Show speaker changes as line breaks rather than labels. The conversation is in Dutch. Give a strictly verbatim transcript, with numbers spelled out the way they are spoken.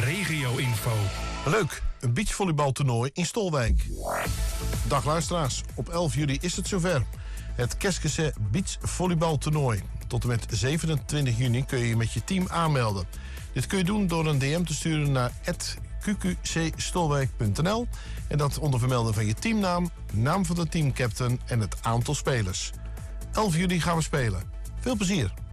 regio-info.
Leuk, een beachvolleybaltoernooi in Stolwijk. Dag luisteraars, op elf juli is het zover. Het Keskese beachvolleybaltoernooi. Tot en met zevenentwintig juni kun je je met je team aanmelden. Dit kun je doen door een D M te sturen naar at q q c stolwijk punt n l en dat onder vermelden van je teamnaam, naam van de teamcaptain en het aantal spelers. elf juli gaan we spelen. Veel plezier!